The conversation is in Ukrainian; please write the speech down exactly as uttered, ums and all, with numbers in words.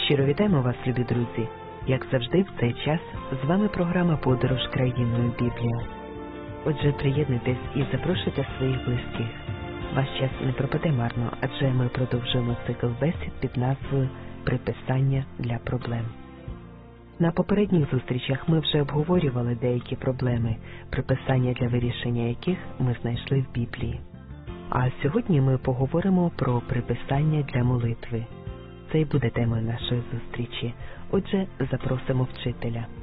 Щиро вітаємо вас, любі друзі! Як завжди, в цей час з вами програма «Подорож країною Біблія». Отже, приєднуйтесь і запрошуйте своїх близьких. Ваш час не пропаде марно, адже ми продовжуємо цикл бесід під назвою «Приписання для проблем». На попередніх зустрічах ми вже обговорювали деякі проблеми, приписання для вирішення яких ми знайшли в Біблії. А сьогодні ми поговоримо про приписання для молитви. Це і буде темою нашої зустрічі. Отже, запросимо вчителя.